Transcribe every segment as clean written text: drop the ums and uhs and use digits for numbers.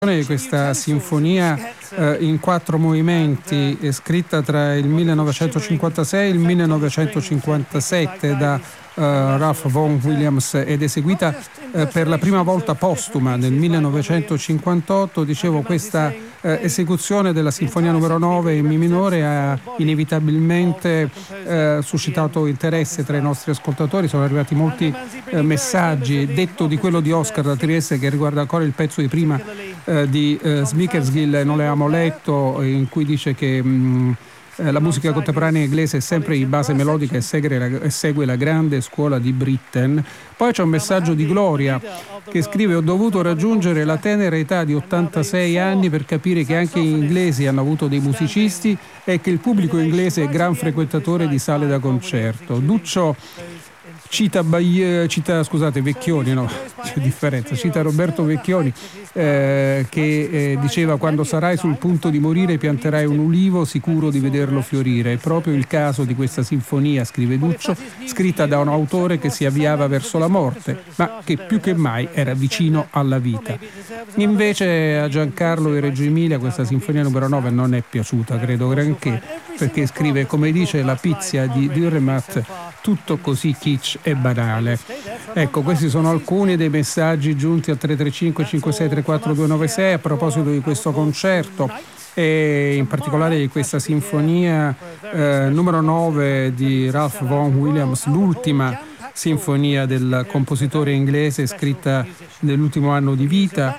di questa sinfonia in 4 movimenti, scritta tra il 1956 e il 1957 da Ralph Vaughan Williams ed eseguita per la prima volta postuma nel 1958. Dicevo, questa esecuzione della sinfonia numero 9 in Mi minore ha inevitabilmente suscitato interesse tra i nostri ascoltatori. Sono arrivati molti messaggi, detto di quello di Oscar da Trieste che riguarda ancora il pezzo di prima di Smichersgill, non l'avevamo letto, in cui dice che la musica contemporanea inglese è sempre di base melodica e segue la grande scuola di Britten. Poi c'è un messaggio di Gloria che scrive: ho dovuto raggiungere la tenera età di 86 anni per capire che anche gli inglesi hanno avuto dei musicisti e che il pubblico inglese è gran frequentatore di sale da concerto. Duccio cita Vecchioni, no, c'è differenza, cita Roberto Vecchioni che diceva: quando sarai sul punto di morire pianterai un ulivo sicuro di vederlo fiorire. È proprio il caso di questa sinfonia, scrive Duccio, scritta da un autore che si avviava verso la morte ma che più che mai era vicino alla vita. Invece a Giancarlo di Reggio Emilia questa sinfonia numero 9 non è piaciuta, credo granché, perché scrive, come dice la Pizia di Dürrenmatt, tutto così kitsch e banale. Ecco, questi sono alcuni dei messaggi giunti al 335 5634 296 a proposito di questo concerto e in particolare di questa sinfonia numero 9 di Ralph Vaughan Williams, l'ultima sinfonia del compositore inglese, scritta nell'ultimo anno di vita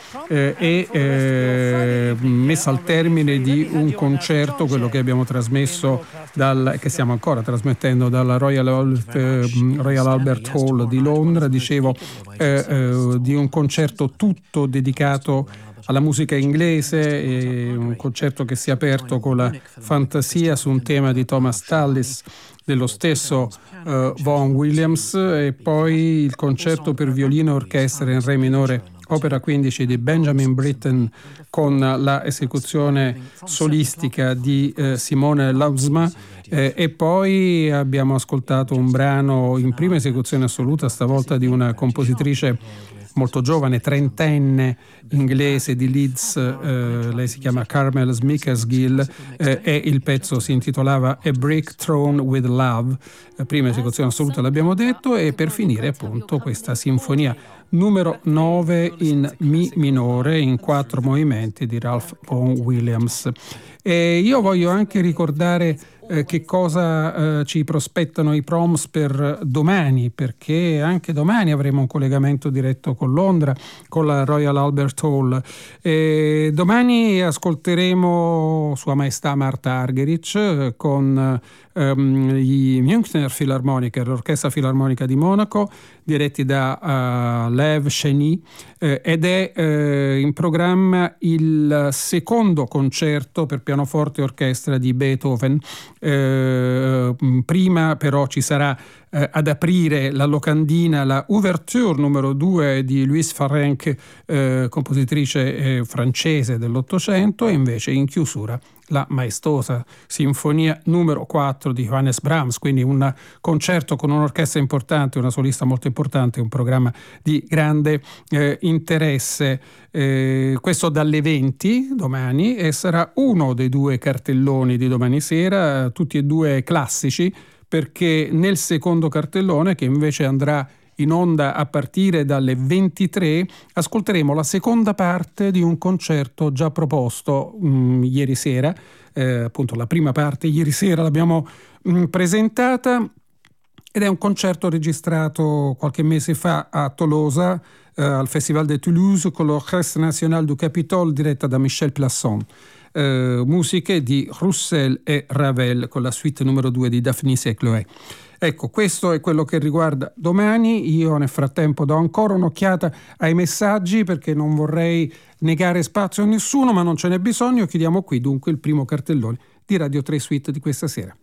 e messa al termine di un concerto, quello che abbiamo trasmesso che stiamo ancora trasmettendo dalla Royal Albert Hall di Londra, dicevo, di un concerto tutto dedicato alla musica inglese, un concerto che si è aperto con la fantasia su un tema di Thomas Tallis dello stesso Vaughan Williams, e poi il concerto per violino e orchestra in re minore opera 15 di Benjamin Britten con la esecuzione solistica di Simone Lauzma, e poi abbiamo ascoltato un brano in prima esecuzione assoluta, stavolta di una compositrice molto giovane, trentenne, inglese di Leeds, lei si chiama Carmel Smichersgill, e il pezzo si intitolava A Brick Thrown with Love, prima esecuzione assoluta l'abbiamo detto, e per finire appunto questa sinfonia numero 9 in Mi minore in 4 movimenti di Ralph Vaughan Williams. E io voglio anche ricordare che cosa ci prospettano i proms per domani, perché anche domani avremo un collegamento diretto con Londra, con la Royal Albert Hall. Domani ascolteremo Sua Maestà Marta Argerich con i Münchner Philharmoniker, l'Orchestra Filarmonica di Monaco, diretti da Lev Cheny, ed è in programma il secondo concerto per pianoforte e orchestra di Beethoven. Prima però ci sarà ad aprire la locandina la Ouverture numero 2 di Louise Farrenc, compositrice francese dell'Ottocento, e invece in chiusura la maestosa sinfonia numero 4 di Johannes Brahms, quindi un concerto con un'orchestra importante, una solista molto importante, un programma di grande interesse. Questo dalle 20 domani, e sarà uno dei 2 cartelloni di domani sera, tutti e 2 classici, perché nel secondo cartellone, che invece andrà in onda a partire dalle 23, ascolteremo la seconda parte di un concerto già proposto ieri sera. Appunto la prima parte ieri sera l'abbiamo presentata, ed è un concerto registrato qualche mese fa a Tolosa al Festival de Toulouse con l'Orchestre Nationale du Capitole diretta da Michel Plasson. Musiche di Roussel e Ravel con la suite numero 2 di Daphnis e Chloé. Ecco, questo è quello che riguarda domani. Io nel frattempo do ancora un'occhiata ai messaggi, perché non vorrei negare spazio a nessuno, ma non ce n'è bisogno. Chiudiamo qui dunque il primo cartellone di Radio 3 Suite di questa sera.